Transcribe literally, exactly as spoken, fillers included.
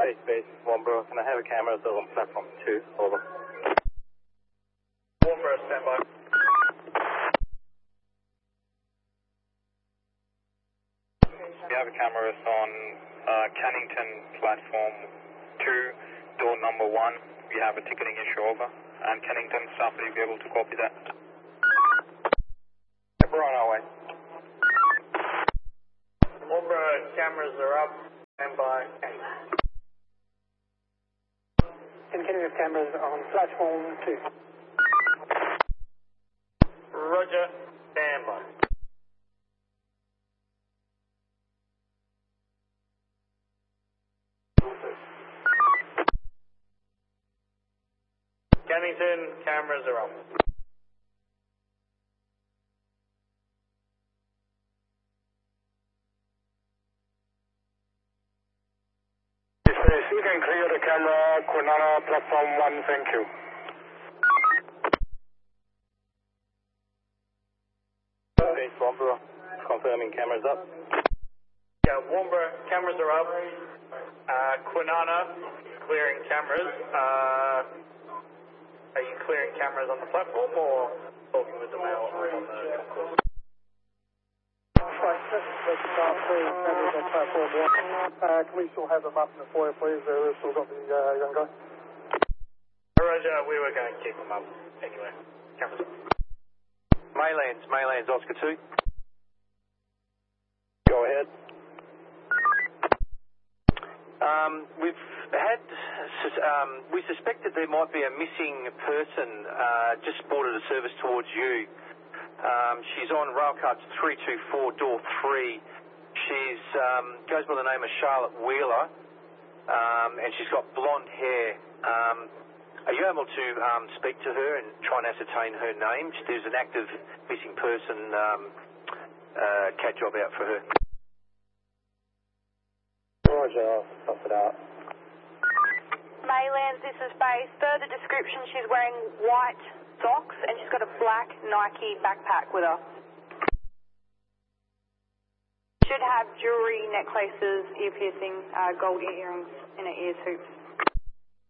Base, base, Warnbro. Can I have a camera still on platform two? Over. Warnbro, stand by. We have a camera on uh, Cannington platform two, door number one. We have a ticketing issue over. And Cannington staff, will you be able to copy that? We're on our way. Warnbro, cameras are up. Stand by. And can we have cameras on platform two? Roger, stand by. Cannington, cameras are up. You can clear the camera, Kwinana, platform one, thank you. Base, Warnbro, confirming cameras up. Yeah, Warnbro, cameras are up. Uh, Kwinana, clearing cameras. Uh, are you clearing cameras on the platform or talking with the male on the concourse? Right, let's, let's start clearing cameras on platform one. Uh, can we still have them up in the foyer, please? Uh, we've still got the uh, young guy. Roger, we were going to keep them up anyway. Cameras up. Maylands, Maylands, Oscar two. Go ahead. Um, we've had, um, we suspect that there might be a missing person, uh, just boarded a service towards you. Um, she's on railcarts three two four, door three. She's, um, goes by the name of Charlotte Wheeler, um, and she's got blonde hair. Um, are you able to um, speak to her and try and ascertain her name? There's an active missing person um, uh, cat job out for her. Roger, I'll stop it out. Maylands, this is base. Further description, she's wearing white socks and she's got a black Nike backpack with her. Should have jewellery, necklaces, ear piercing, uh, gold earrings in her ears, hoops.